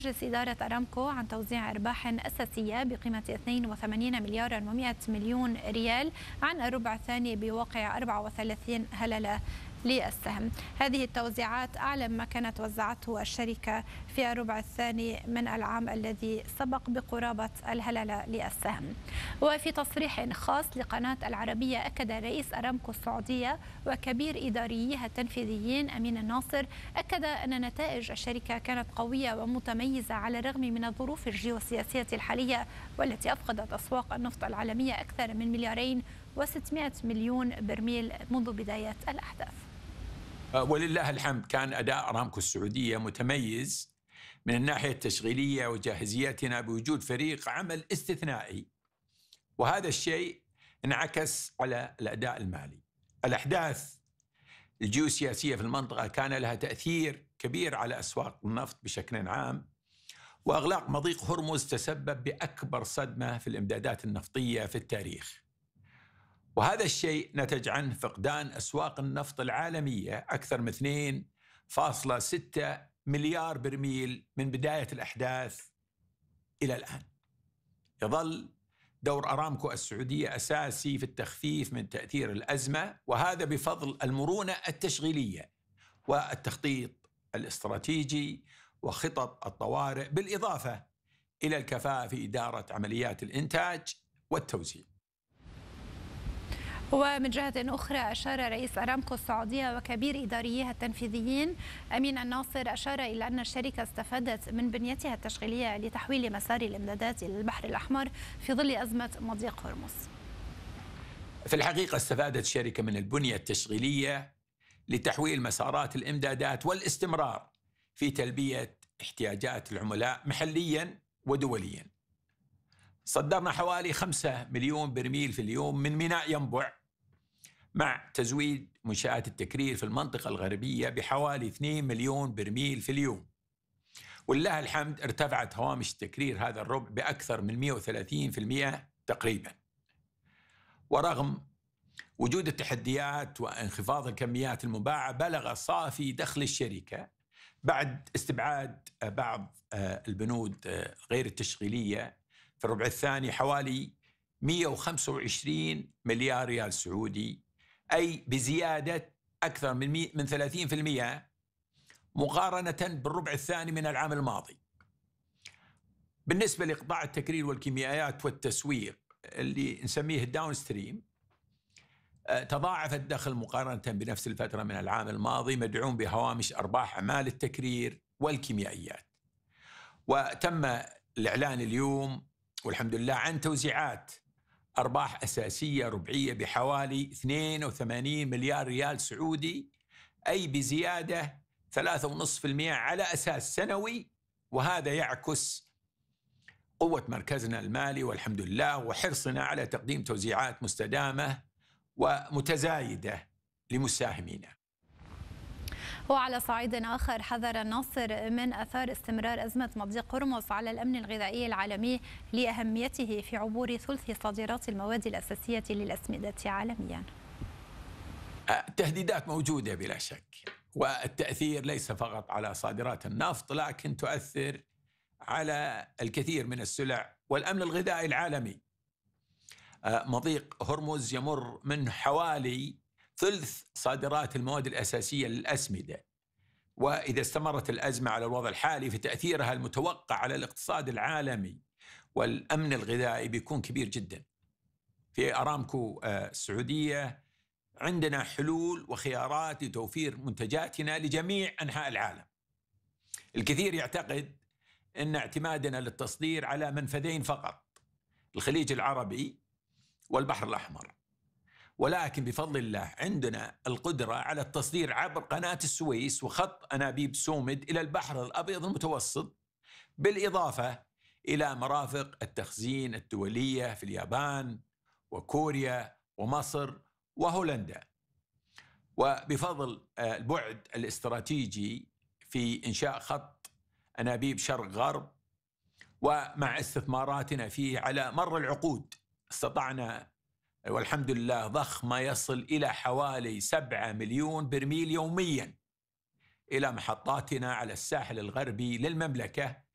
تجلس إدارة أرامكو عن توزيع أرباح أساسية بقيمة 82 مليار و100 مليون ريال عن الربع الثاني بواقع 34 هللة للسهم. هذه التوزيعات أعلى ما كانت وزعته الشركة في الربع الثاني من العام الذي سبق بقرابة الهللة للسهم. وفي تصريح خاص لقناة العربية أكد رئيس أرامكو السعودية وكبير إداريها التنفيذيين أمين الناصر أن نتائج الشركة كانت قوية ومتميزة على الرغم من الظروف الجيوسياسية الحالية والتي أفقدت أسواق النفط العالمية أكثر من 2.6 مليار برميل منذ بداية الأحداث. ولله الحمد كان أداء أرامكو السعودية متميز من الناحية التشغيلية وجاهزيتنا بوجود فريق عمل استثنائي، وهذا الشيء انعكس على الأداء المالي. الأحداث الجيوسياسية في المنطقة كان لها تأثير كبير على أسواق النفط بشكل عام، وإغلاق مضيق هرمز تسبب بأكبر صدمة في الإمدادات النفطية في التاريخ، وهذا الشيء نتج عنه فقدان أسواق النفط العالمية أكثر من 2.6 مليار برميل من بداية الأحداث إلى الآن. يظل دور أرامكو السعودية أساسي في التخفيف من تأثير الأزمة، وهذا بفضل المرونة التشغيلية والتخطيط الاستراتيجي وخطط الطوارئ، بالإضافة إلى الكفاءة في إدارة عمليات الإنتاج والتوزيع. ومن جهة أخرى أشار رئيس أرامكو السعودية وكبير إداريها التنفيذيين أمين الناصر إلى أن الشركة استفادت من بنيتها التشغيلية لتحويل مسار الإمدادات إلى البحر الأحمر في ظل أزمة مضيق هرمز. في الحقيقة استفادت الشركة من البنية التشغيلية لتحويل مسارات الإمدادات والاستمرار في تلبية احتياجات العملاء محليا ودوليا. صدرنا حوالي 5 مليون برميل في اليوم من ميناء ينبع، مع تزويد منشآت التكرير في المنطقة الغربية بحوالي 2 مليون برميل في اليوم. ولله الحمد ارتفعت هوامش التكرير هذا الربع بأكثر من 130% تقريبا. ورغم وجود التحديات وانخفاض الكميات المباعة، بلغ صافي دخل الشركة بعد استبعاد بعض البنود غير التشغيلية في الربع الثاني حوالي 125 مليار ريال سعودي، أي بزيادة أكثر من 30% مقارنة بالربع الثاني من العام الماضي. بالنسبة لقطاع التكرير والكيميائيات والتسويق اللي نسميه الداون ستريم، تضاعف الدخل مقارنة بنفس الفترة من العام الماضي، مدعوم بهوامش أرباح أعمال التكرير والكيميائيات. وتم الإعلان اليوم والحمد لله عن توزيعات أرباح أساسية ربعية بحوالي 82 مليار ريال سعودي، أي بزيادة 3.5% على أساس سنوي، وهذا يعكس قوة مركزنا المالي والحمد لله وحرصنا على تقديم توزيعات مستدامة ومتزايدة لمساهمينا. وعلى صعيد آخر، حذر الناصر من آثار استمرار أزمة مضيق هرمز على الأمن الغذائي العالمي لأهميته في عبور ثلث صادرات المواد الأساسية للأسمدة عالميا. التهديدات موجودة بلا شك، والتأثير ليس فقط على صادرات النفط، لكن تؤثر على الكثير من السلع والأمن الغذائي العالمي. مضيق هرمز يمر من حوالي ثلث صادرات المواد الأساسية للأسمدة، وإذا استمرت الأزمة على الوضع الحالي فتأثيرها المتوقع على الاقتصاد العالمي والأمن الغذائي بيكون كبير جدا. في أرامكو السعودية عندنا حلول وخيارات لتوفير منتجاتنا لجميع أنحاء العالم. الكثير يعتقد أن اعتمادنا للتصدير على منفذين فقط، الخليج العربي والبحر الأحمر، ولكن بفضل الله عندنا القدرة على التصدير عبر قناة السويس وخط أنابيب سومد إلى البحر الأبيض المتوسط، بالإضافة إلى مرافق التخزين الدولية في اليابان وكوريا ومصر وهولندا. وبفضل البعد الاستراتيجي في إنشاء خط أنابيب شرق غرب، ومع استثماراتنا فيه على مر العقود، استطعنا والحمد لله ضخ ما يصل إلى حوالي 7 مليون برميل يوميا إلى محطاتنا على الساحل الغربي للمملكة